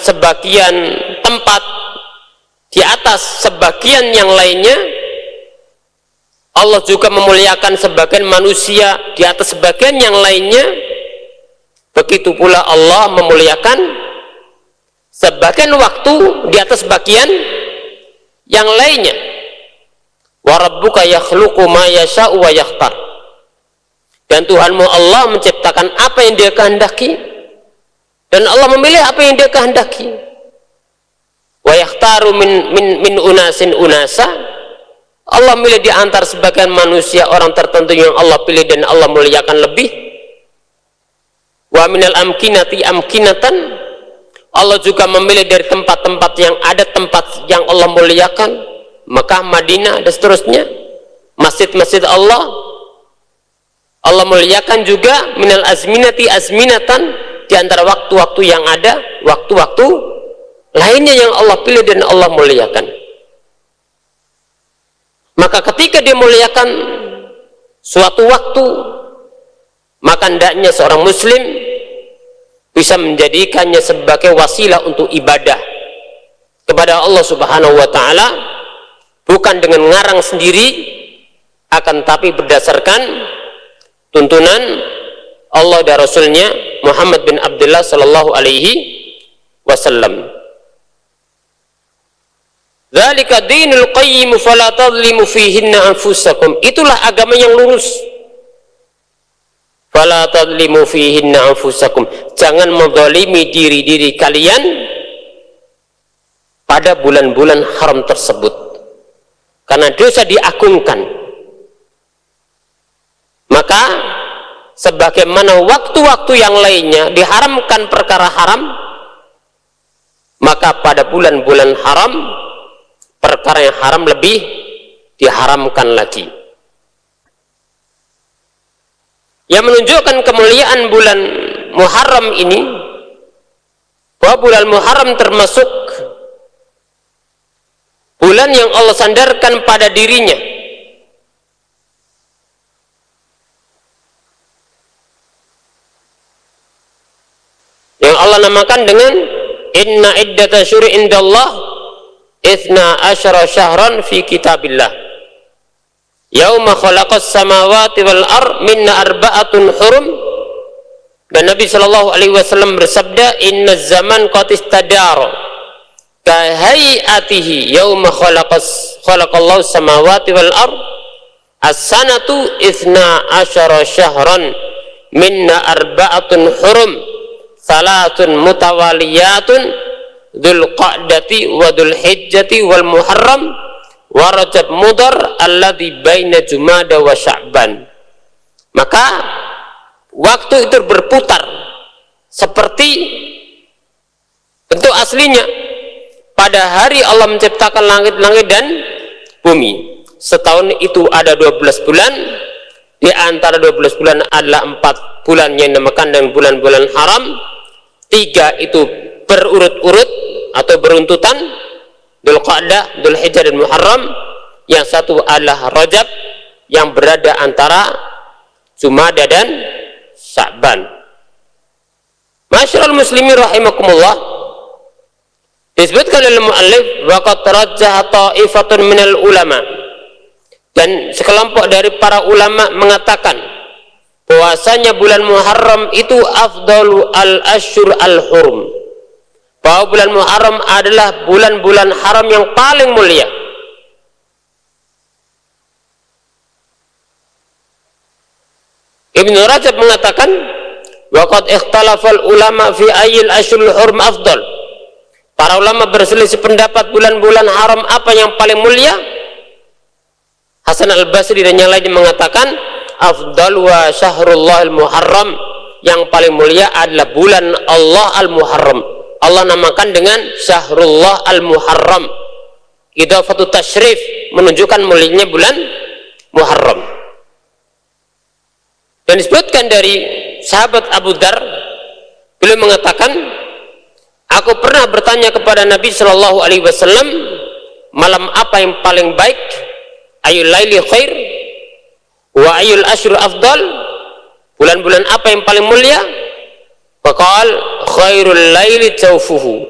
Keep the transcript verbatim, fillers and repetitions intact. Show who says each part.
Speaker 1: sebagian tempat di atas sebagian yang lainnya, Allah juga memuliakan sebagian manusia di atas sebagian yang lainnya. Begitu pula Allah memuliakan sebagian waktu di atas sebagian yang lainnya. Wa rabbuka yakhluqu ma yasha'u wa yakhtar. Dan Tuhanmu Allah menciptakan apa yang Dia kehendaki, dan Allah memilih apa yang Dia kehendaki. Wa yakhtaru min min min unasin unasa. Allah milih di antara sebagian manusia orang tertentu yang Allah pilih dan Allah muliakan lebih. Wa minal amkinati amkinatan. Allah juga memilih dari tempat-tempat yang ada tempat yang Allah muliakan, Mekah, Madinah dan seterusnya, masjid-masjid Allah. Allah muliakan juga minal azminati azminatan, di antara waktu-waktu yang ada, waktu-waktu lainnya yang Allah pilih dan Allah muliakan. Maka ketika Dia muliakan suatu waktu, maka hendaknya seorang muslim bisa menjadikannya sebagai wasilah untuk ibadah kepada Allah Subhanahu wa taala, bukan dengan ngarang sendiri, akan tapi berdasarkan tuntunan Allah dan Rasulnya Muhammad bin Abdullah sallallahu alaihi wasallam. Dzalika dinul qayyim fala tadlimu fihinna anfusakum. Itulah agama yang lurus. Fala tadlimu fihinna anfusakum. Jangan menzalimi diri-diri kalian pada bulan-bulan haram tersebut, karena dosa diagungkan. Maka sebagaimana waktu-waktu yang lainnya diharamkan perkara haram, maka pada bulan-bulan haram perkara yang haram lebih diharamkan lagi. Yang menunjukkan kemuliaan bulan Muharram ini, bahwa bulan Muharram termasuk bulan yang Allah sandarkan pada dirinya. Yang Allah namakan dengan inna iddata syuri indallah ithna asyara syahran fi kitabillah. Yauma khalaqas samawati wal ar minna arba'atun hurum. Dan Nabi sallallahu alaihi wasallam bersabda, inna zaman qad istadara ka hayatihi yauma khalaqas khalaqallahu samawati wal ar as-sanatu ithna asyara syahran minna arba'atun hurum salatun mutawaliyatun dzul qa'dati wa dzul hijjati wal muharram wa rajab mudhar alladzi baina jumada wa sya'ban. Maka waktu itu berputar seperti bentuk aslinya pada hari Allah menciptakan langit-langit dan bumi. Setahun itu ada dua belas bulan, di antara dua belas bulan adalah empat bulan yang dinamakan dengan bulan-bulan haram. Tiga itu berurut-urut atau beruntutan, Dzulqa'dah, Dzulhijjah dan Muharram. Yang satu adalah Rajab yang berada antara Jumada dan Sya'ban. Masyarul muslimin rahimakumullah, disebutkan oleh muallif waqad tarajjaha ta'ifatun minal ulama, dan sekelompok dari para ulama mengatakan bahwasanya bulan Muharram itu afdalu al-asyhur al-hurum, bahwa bulan Muharram adalah bulan-bulan haram yang paling mulia. Ibnu Rajab mengatakan waqad ikhtalafal ulama fi ayyil asyhurul hurum afdal. Para ulama berselisih pendapat bulan-bulan haram apa yang paling mulia. Hasan al-Basri dan yang lainnya mengatakan afdal wa syahrullah al-muharram, yang paling mulia adalah bulan Allah al-muharram. Allah namakan dengan syahrullah al-muharram. Idhafatu tasyrif, menunjukkan mulianya bulan Muharram. Dan disebutkan dari sahabat Abu Dzar, beliau mengatakan, aku pernah bertanya kepada Nabi Shallallahu Alaihi Wasallam, malam apa yang paling baik? Ayul laili khair wa ayul asyru afdal? Bulan-bulan apa yang paling mulia? Faqal khairul laili jawfuhu,